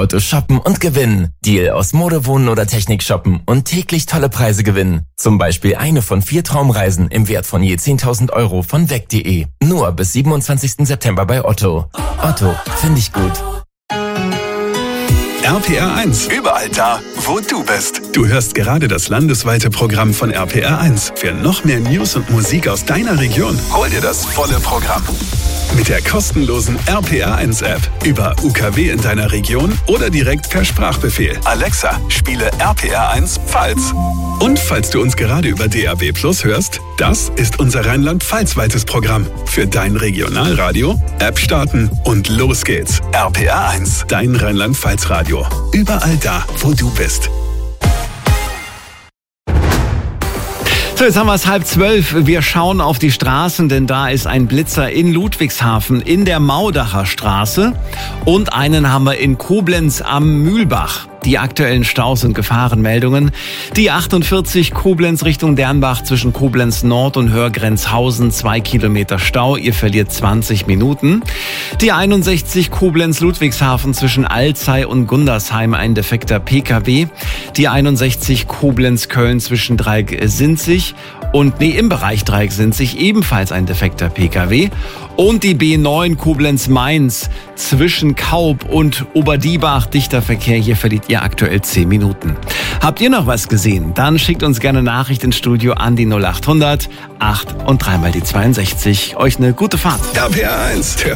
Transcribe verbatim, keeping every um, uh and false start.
Auto shoppen und gewinnen. Deal aus Mode, Wohnen oder Technik shoppen und täglich tolle Preise gewinnen. Zum Beispiel eine von vier Traumreisen im Wert von je zehntausend Euro von weg punkt de. Nur bis siebenundzwanzigsten September bei Otto. Otto, finde ich gut. R P R eins. Überall da, wo du bist. Du hörst gerade das landesweite Programm von R P R eins. Für noch mehr News und Musik aus deiner Region, hol dir das volle Programm. Mit der kostenlosen R P R eins App. Über U K W in deiner Region oder direkt per Sprachbefehl. Alexa, spiele R P R eins Pfalz. Und falls du uns gerade über D A B Plus hörst, das ist unser Rheinland-Pfalz-weites Programm. Für dein Regionalradio, App starten und los geht's. R P R eins, dein Rheinland-Pfalz-Radio. Überall da, wo du bist. So, jetzt haben wir es halb zwölf. Wir schauen auf die Straßen, denn da ist ein Blitzer in Ludwigshafen in der Maudacher Straße und einen haben wir in Koblenz am Mühlbach. Die aktuellen Staus- und Gefahrenmeldungen. Die achtundvierzig Koblenz Richtung Dernbach zwischen Koblenz Nord und Hörgrenzhausen, zwei Kilometer Stau. Ihr verliert zwanzig Minuten. Die einundsechzig Koblenz Ludwigshafen zwischen Alzey und Gundersheim, ein defekter P K W. Die einundsechzig Koblenz Köln zwischen Dreieck-Sinzig und nee, im Bereich Dreieck-Sinzig ebenfalls ein defekter P K W. Und die B neun Koblenz-Mainz zwischen Kaub und Oberdiebach, dichter Verkehr, hier verliert ihr aktuell zehn Minuten. Habt ihr noch was gesehen? Dann schickt uns gerne Nachricht ins Studio an die null achthundert acht und dreimal die zweiundsechzig. Euch eine gute Fahrt. R P R eins, der